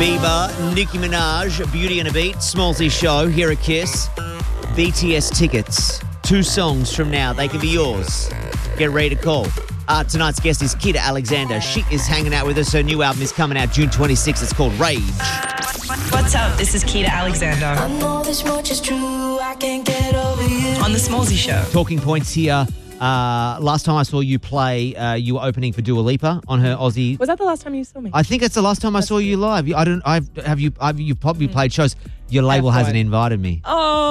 Bieber, Nicki Minaj, Beauty and a Beat, Smallsy Show, here at Kiss. BTS tickets, 2 songs from now. They can be yours. Get ready to call. Tonight's guest is Kita Alexander. She is hanging out with us. Her new album is coming out June 26th. It's called Rage. What's up? This is Kita Alexander. I know this much is true. I can't get over you. On The Smallsy Show. Talking points here. Last time I saw you play, you were opening for Dua Lipa on her Aussie. Was that the last time you saw me? I think it's the last time I saw you live. You've probably played shows. Your label That's hasn't right. invited me.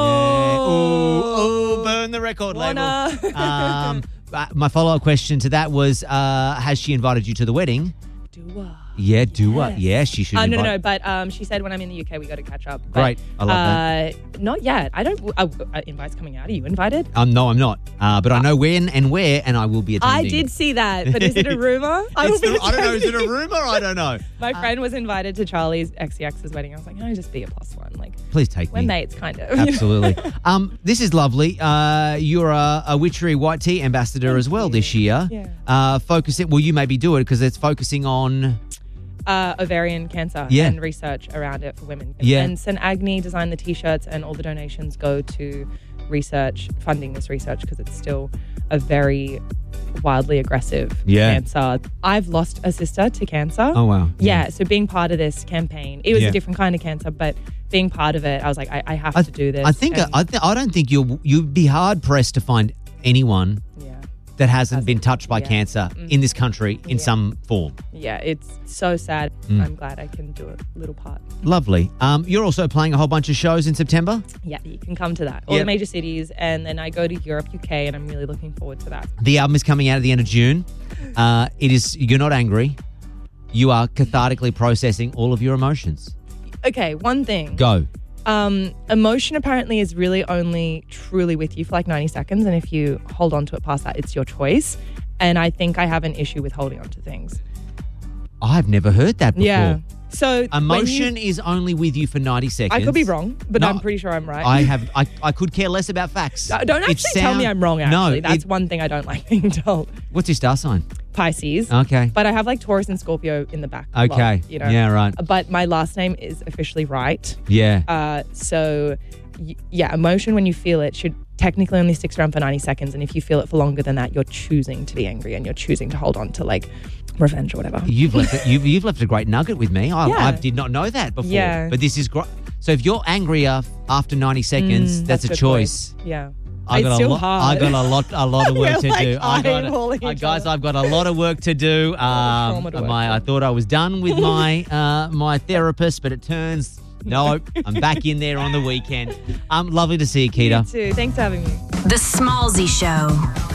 Oh. Ooh, burn the record Wanna. label. My follow-up question to that was, has she invited you to the wedding? Dua. Yeah, Dua. Yes. Yeah, she should invite. No, but she said when I'm in the UK we got to catch up. But, Great. I love that. Not yet. I don't. Invites coming out. Are you invited? No, I'm not. But I know when and where, and I will be attending. I did see that, but is it a rumor? I don't know. Is it a rumor? I don't know. My friend was invited to Charlie's XCX's wedding. I was like, no, just be a plus one. Like, Please take we're me. mates, kind of. Absolutely. This is lovely. You're a Witchery White Tea ambassador as well this year. Yeah. Well, you maybe do it because it's focusing on... ovarian cancer and research around it for women. Yeah. And St. Agni designed the T-shirts, and all the donations go to funding this research because it's still a very wildly aggressive cancer. I've lost a sister to cancer. Oh, wow. Yeah, so being part of this campaign, it was a different kind of cancer, but being part of it, I was like, I have to do this. I don't think you'd be hard pressed to find anyone that hasn't been touched by cancer in this country in some form. Yeah, it's so sad. I'm glad I can do a little part. Lovely. You're also playing a whole bunch of shows in September? Yeah, you can come to that. All the major cities, and then I go to Europe, UK, and I'm really looking forward to that. The album is coming out at the end of June. You're not angry. You are cathartically processing all of your emotions. Okay, one thing. Go. Emotion apparently is really only truly with you for like 90 seconds. And if you hold on to it past that, it's your choice. And I think I have an issue with holding on to things. I've never heard that before. Yeah. So emotion is only with you for 90 seconds. I could be wrong, but I'm pretty sure I'm right. I could care less about facts. Don't actually tell me I'm wrong, actually. That's one thing I don't like being told. What's your star sign? Pisces. Okay. But I have like Taurus and Scorpio in the back. Okay. Yeah, right. But my last name is officially right. Yeah. Emotion when you feel it should technically only sticks around for 90 seconds. And if you feel it for longer than that, you're choosing to be angry and you're choosing to hold on to like revenge or whatever. You've left a great nugget with me. I did not know that before. Yeah. But this is great. So if you're angrier after 90 seconds, that's a choice. Yeah. It's still hard. I got a lot of work to do. Guys, I've got a lot of work to do. I thought I was done with my my therapist, but it turns no, I'm back in there on the weekend. Lovely to see you, Kita. You too. Thanks for having me. The Smallsy Show.